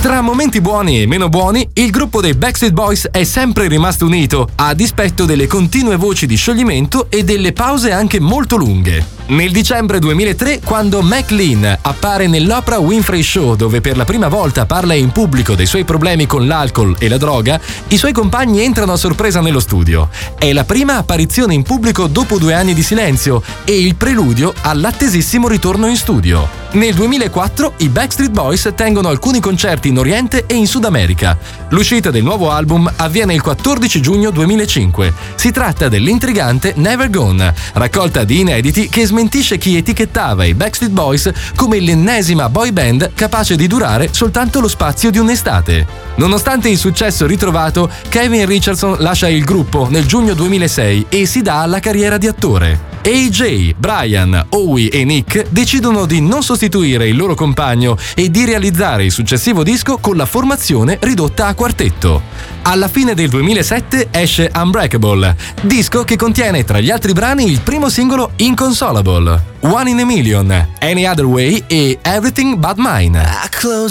Tra momenti buoni e meno buoni, il gruppo dei Backstreet Boys è sempre rimasto unito, a dispetto delle continue voci di scioglimento e delle pause anche molto lunghe. Nel dicembre 2003, quando McLean appare nell'Oprah Winfrey Show, dove per la prima volta parla in pubblico dei suoi problemi con l'alcol e la droga, i suoi compagni entrano a sorpresa nello studio. È la prima apparizione in pubblico dopo 2 anni di silenzio e il preludio all'attesissimo ritorno in studio. Nel 2004 i Backstreet Boys tengono alcuni concerti in Oriente e in Sud America. L'uscita del nuovo album avviene il 14 giugno 2005. Si tratta dell'intrigante Never Gone, raccolta di inediti che smentisce chi etichettava i Backstreet Boys come l'ennesima boy band capace di durare soltanto lo spazio di un'estate. Nonostante il successo ritrovato, Kevin Richardson lascia il gruppo nel giugno 2006 e si dà alla carriera di attore. AJ, Brian, Howie e Nick decidono di non sostituire il loro compagno e di realizzare il successivo disco con la formazione ridotta a quartetto. Alla fine del 2007 esce Unbreakable, disco che contiene tra gli altri brani il primo singolo Inconsolable, One in a Million, Any Other Way e Everything But Mine.